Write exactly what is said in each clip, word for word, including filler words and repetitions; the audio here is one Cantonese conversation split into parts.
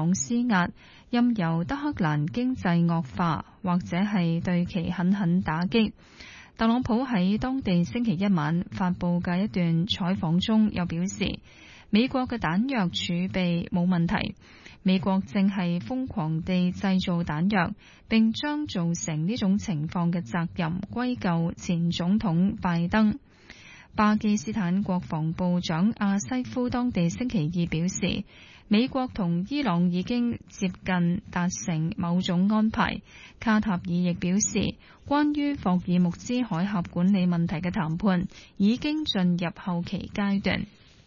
朗施壓，任由德黑蘭經濟惡化，或者係對其狠狠打擊。特朗普喺當地星期一晚發佈嘅一段採訪中又表示，美國嘅彈藥儲備冇問題，美國正係瘋狂地製造彈藥，並將造成呢種情況嘅責任歸咎前總統拜登。巴基斯坦國防部長阿西夫當地星期二表示，美國同伊朗已經接近達成某種安排。卡塔爾亦表示，關於霍爾木茲海峽管理問題嘅談判已經進入後期階段。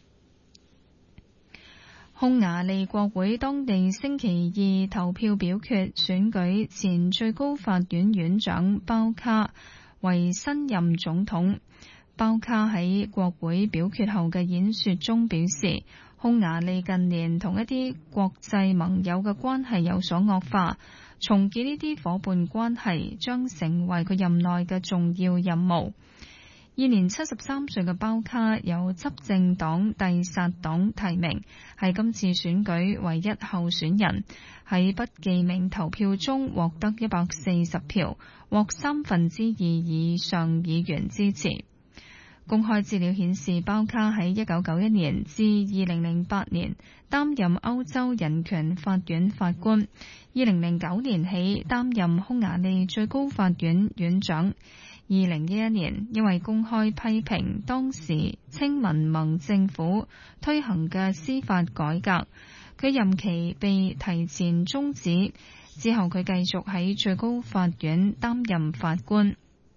匈牙利國會當地星期二投票表決選舉前最高法院院長包卡為新任總統。包卡喺國會表決後嘅演說中表示，匈牙利近年同一啲國際盟友嘅關係有所惡化，重建呢啲夥伴關係將成為佢任內嘅重要任務。現年七十三歲嘅包卡由執政黨蒂薩黨提名，係今次選舉唯一候選人，喺不記名投票中獲得一百四十票，獲三分之二以上議員支持。公開資料顯示，包卡喺一九九一年至二零零八年擔任歐洲人權法院法官，二零零九年起擔任匈牙利最高法院院長。二零一一年因為公開批評當時青民盟政府推行嘅司法改革，佢任期被提前終止，之後佢繼續喺最高法院擔任法官。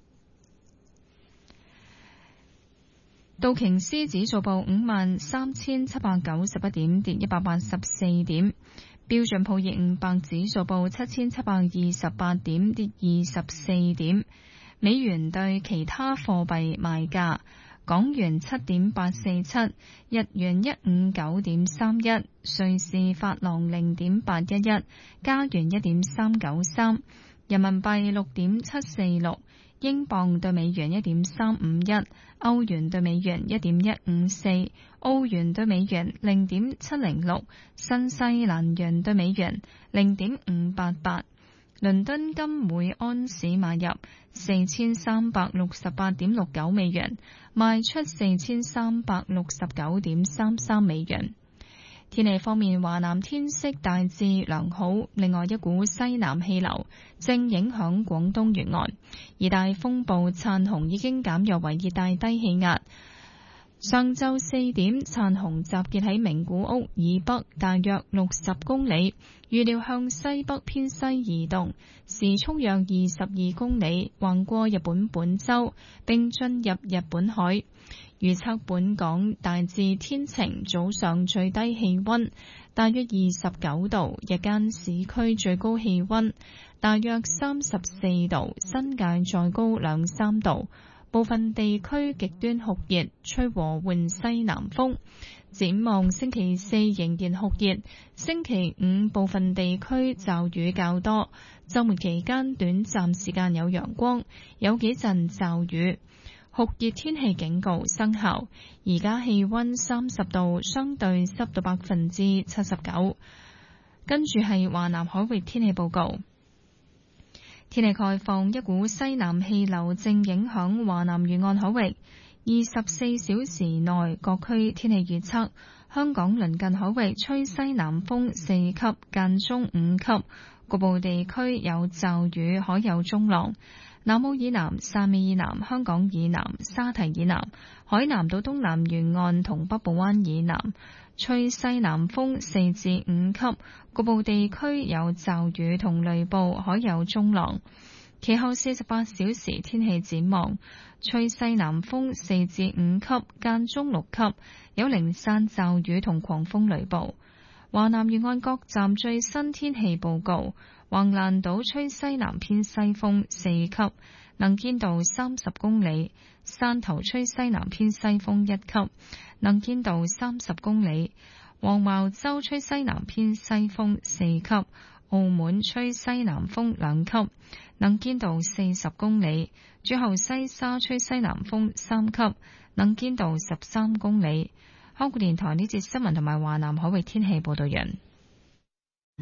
道瓊斯指數報五萬三千七百九十一點，跌一百八十四點。標準普爾五百指數報七千七百二十八點，跌二十四點。美元對其他貨幣賣價：港元七點八四七，日元一五九點三一，瑞士法郎零點八一一，加元一點三九三，人民幣六點七四六。英鎊對美元一點三五一，歐元對美元一點一五四，澳元對美元零點七零六，新西蘭元對美元零點五八八。倫敦金每安士買入四千三百六十八點六九美元，賣出四千三百六十九點三三美元。天氣方面，華南天色大致良好，另外一股西南氣流正影響廣東沿岸，熱帶風暴燦紅已經減弱為熱帶低氣壓。上晝四點，燦紅集結喺名古屋以北大約六十公里，預料向西北偏西移動，時速約二十二公里，橫過日本本州並進入日本海。預測本港大致天晴，早上最低氣溫大約二十九度，日間市區最高氣溫大約三十四度，新界再高兩三度。部分地區極端酷熱，吹和緩西南風。展望星期四仍然酷熱，星期五部分地區驟雨較多，週末期間短暫時間有陽光，有幾陣驟雨。酷熱天氣警告生效，而家氣溫三十度，相對濕度百分之七十九。跟住係華南海域天氣報告。天氣概況，一股西南氣流正影響華南沿岸海域。二十四小時內各區天氣預測：香港鄰近海域吹西南風四級，間中五級，局部地區有驟雨，海有中浪。南澳以南、汕尾以南、香港以南、沙堤以南、海南島東南沿岸同北部灣以南吹西南風四至五級，局部地區有驟雨同雷暴，海有中浪。其後四十八小時天氣展望，吹西南風四至五級，間中六級，有零散驟雨同狂風雷暴。華南沿岸各站最新天氣報告：橫瀾島吹西南偏西風四級，能見度三十公里；汕頭吹西南偏西風一級，能見度三十公里；黃茅洲吹西南偏西風四級；澳門吹西南風兩級，能見度四十公里；最後西沙吹西南風三級，能見度十三公里。香港電台呢節新聞同埋華南海域天氣報道完。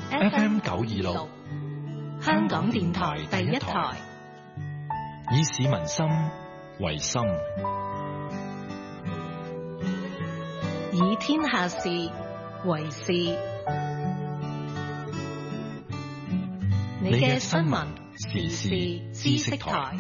F M 九二六，香港電台第一台， 以市民心為心， 以天下事為事。你嘅新聞時事知識台。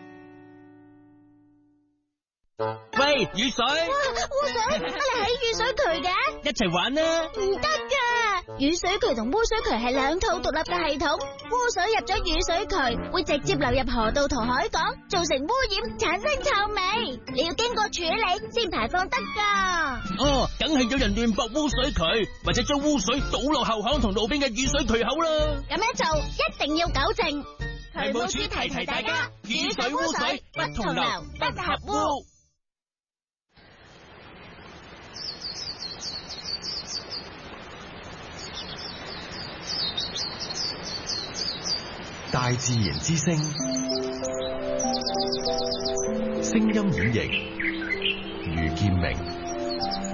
喂，雨水！ 哇，污水！乜你喺雨水渠嘅？ 一齊玩啦！ 唔得噶，雨水渠同污水渠係兩套獨立嘅系統。污水入咗雨水渠，會直接流入河道同海港，造成污染，產生臭味。你要經過處理先排放得噶。 哦，梗係有人亂駁污水渠，或者將污水倒落後巷同路邊嘅雨水渠口啦。 咁樣做一定要糾正。 渠務署提提大家，雨水污水不同流，不合污。 大自然之聲，聲音演繹，余劍明。